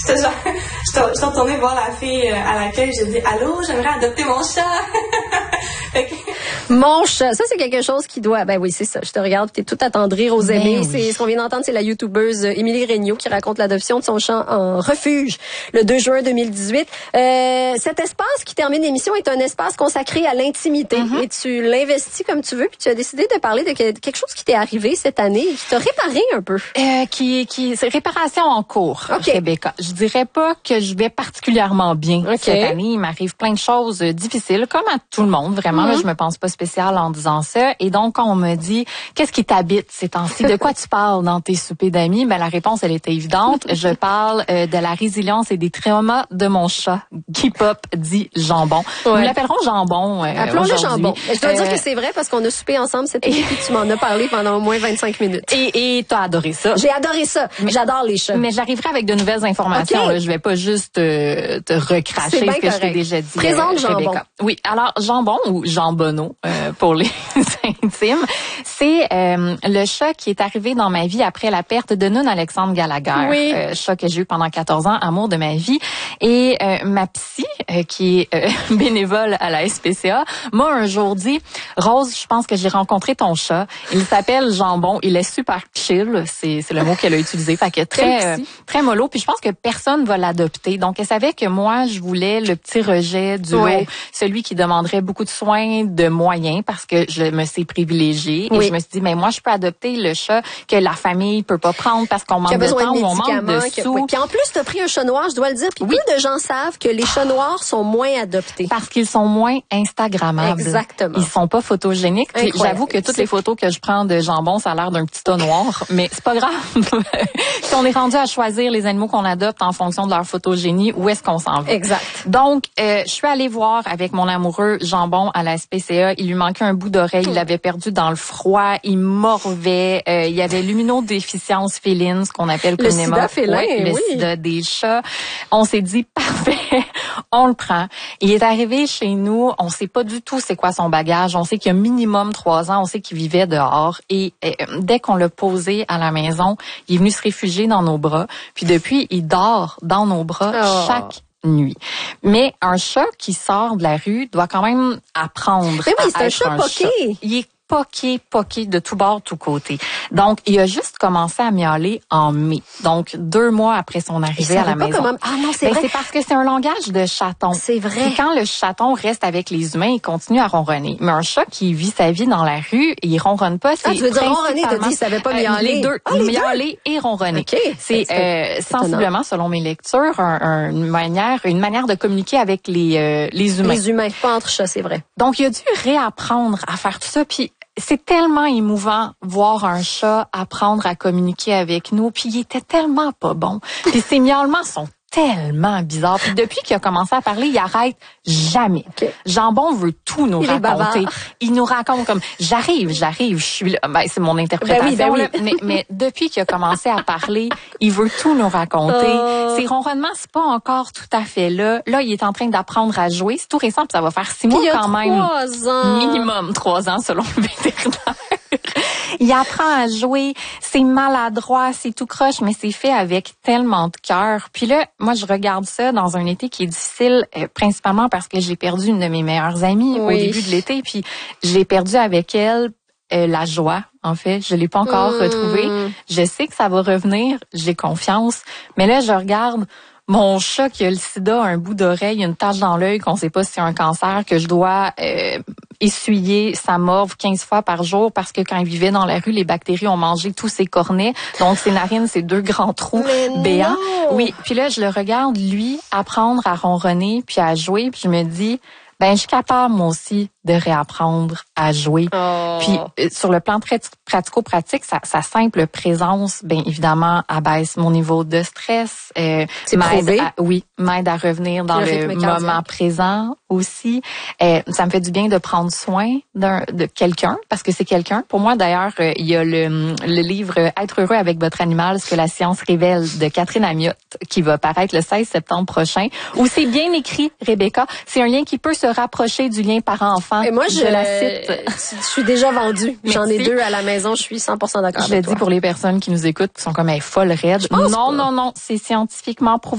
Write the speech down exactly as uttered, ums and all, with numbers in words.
J'étais genre, je suis retournée voir la fille à l'accueil, j'ai dit « Allô, j'aimerais adopter mon chat! » Mon chat, ça c'est quelque chose qui doit... Ben oui, c'est ça. Je te regarde, t'es tout attendrir aux aimés. Oui. C'est ce qu'on vient d'entendre, c'est la youtubeuse Émilie Regnault qui raconte l'adoption de son chat en refuge le deux juin deux mille dix-huit. Euh, cet espace qui termine l'émission est un espace consacré à l'intimité mm-hmm. et tu l'investis comme tu veux. Puis tu as décidé de parler de quelque chose qui t'est arrivé cette année et qui t'a réparé un peu. Euh, qui, qui, c'est réparation en cours, okay. Rebecca. Je dirais pas que je vais particulièrement bien okay. cette année. Il m'arrive plein de choses difficiles, comme à tout le monde. Vraiment, mm-hmm. là, je me pense pas spécial en disant ça. Et donc, quand on me dit, qu'est-ce qui t'habite ces temps-ci? De quoi tu parles dans tes soupers d'amis? Ben, la réponse, elle était évidente. Je parle euh, de la résilience et des traumas de mon chat, qui pop dit Jambon. Ouais. Nous l'appellerons Jambon euh, Appelons-le Jambon. Je dois euh, dire que c'est vrai parce qu'on a soupé ensemble cette année et tu m'en as parlé pendant au moins vingt-cinq minutes. Et, et t'as adoré ça. J'ai adoré ça. Mais, J'adore les chats. Mais j'arriverai avec de nouvelles informations. Okay. Là. Je vais pas juste euh, te recracher ce que correct. Je t'ai déjà dit. Présente euh, Jambon. Oui. Alors, Jambon ou Jambonneau, euh, pour les intimes, c'est euh, le chat qui est arrivé dans ma vie après la perte de Noun Alexandre Gallagher. Oui. Euh, chat que j'ai eu pendant quatorze ans, amour de ma vie. Et euh, ma psy, euh, qui est euh, bénévole à la S P C A, m'a un jour dit, Rose, je pense que j'ai rencontré ton chat. Il s'appelle Jambon. Il est super chill. C'est, c'est le mot qu'elle a utilisé. Fait que très, euh, très mollo. Puis je pense que personne va l'adopter. Donc, elle savait que moi, je voulais le petit rejet du ouais. lot, celui qui demanderait beaucoup de soins, de moyens, parce que je me sais privilégiée. Oui. Et je me suis dit, mais moi, je peux adopter le chat que la famille peut pas prendre parce qu'on manque de temps ou on manque de sous. Oui. Puis en plus, t'as pris un chat noir, je dois le dire. Puis oui. peu de gens savent que les chats noirs sont moins adoptés. Parce qu'ils sont moins instagrammables. Exactement. Ils sont pas photogéniques. Puis j'avoue que toutes c'est... les photos que je prends de Jambon, ça a l'air d'un petit tas noir. Mais c'est pas grave. Si on est rendu à choisir les animaux qu'on adopte en fonction de leur photogénie, où est-ce qu'on s'en va? Exact. Donc, euh, je suis allée voir avec mon amoureux Jambon à la S P C A. Il lui manquait un bout d'oreille. Il l'avait perdu dans le froid. Il morvait. Euh, il y avait l'immunodéficience féline, ce qu'on appelle le sida félin, ouais, le oui. sida des chats. On s'est dit, parfait, on le prend. Il est arrivé chez nous. On sait pas du tout c'est quoi son bagage. On sait qu'il y a minimum trois ans. On sait qu'il vivait dehors. Et euh, dès qu'on l'a posé à la maison, il est venu se réfugier dans nos bras. Puis depuis, il dort dans nos bras oh. chaque nuit. Mais un chat qui sort de la rue doit quand même apprendre Mais oui, à c'est être un chat un poqué. chat. Il est poqué, poqué de tout bord, tout côté. Donc, il a juste commencé à miauler en mai. Donc, deux mois après son arrivée à la pas maison. Comment... Ah non, c'est ben, vrai. C'est parce que c'est un langage de chaton. C'est vrai. Puis quand le chaton reste avec les humains, il continue à ronronner. Mais un chat qui vit sa vie dans la rue, il ronronne pas. C'est ah, tu veux dire ronronner, t'as dit qu'il savait pas miauler. Euh, les deux. Ah, les miauler deux? et ronronner. Okay. C'est, c'est euh, sensiblement, selon mes lectures, un, un, une manière une manière de communiquer avec les, euh, les humains. Les humains, pas entre chats, c'est vrai. Donc, il a dû réapprendre à faire tout ça. Puis, c'est tellement émouvant voir un chat apprendre à communiquer avec nous. Puis il était tellement pas bon. Puis ses miaulements sont tellement bizarres. Puis depuis qu'il a commencé à parler, il arrête jamais. Okay. Jambon veut tout nous il raconter. Il nous raconte comme j'arrive, j'arrive, je suis là. Ben, c'est mon interprétation. Ben oui, ben oui. mais, mais depuis qu'il a commencé à parler, il veut tout nous raconter. Oh. Ses ronronnements, c'est pas encore tout à fait là. Là, il est en train d'apprendre à jouer. C'est tout récent, puis ça va faire six mois il quand même. Trois ans. Minimum trois ans selon le vétérinaire. Il apprend à jouer, c'est maladroit, c'est tout croche, mais c'est fait avec tellement de cœur. Puis là, moi, je regarde ça dans un été qui est difficile, euh, principalement parce que j'ai perdu une de mes meilleures amies oui. au début de l'été, puis j'ai perdu avec elle euh, la joie. En fait, je l'ai pas encore mmh. retrouvée. Je sais que ça va revenir, j'ai confiance, mais là, je regarde mon chat qui a le sida, un bout d'oreille, une tache dans l'œil, qu'on sait pas si c'est un cancer, que je dois euh, essuyer sa morve quinze fois par jour parce que quand il vivait dans la rue, les bactéries ont mangé tous ses cornets. Donc, ses narines, c'est deux grands trous béants. Oui. Puis là, je le regarde, lui, apprendre à ronronner puis à jouer. Puis je me dis, ben, je suis capable, moi aussi, de réapprendre à jouer. Oh. Puis, euh, sur le plan très pratico-pratique, sa, sa simple présence, bien évidemment, abaisse mon niveau de stress. Euh, C'est prouvé. À, oui, m'aide à revenir dans le, le moment présent aussi. Euh, ça me fait du bien de prendre soin d'un, de quelqu'un, parce que c'est quelqu'un. Pour moi, d'ailleurs, euh, il y a le, le livre « Être heureux avec votre animal, ce que la science révèle » de Catherine Amiotte, qui va paraître le seize septembre prochain, où c'est bien écrit, Rebecca. C'est un lien qui peut se rapprocher du lien parent-enfant. Et moi, je, je la cite. Je suis déjà vendue. J'en ai deux à la maison. Je suis cent pour cent d'accord je avec le dis pour les personnes qui nous écoutent, qui sont comme hey, folles raides. Non, pas. non, non. C'est scientifiquement prouvé.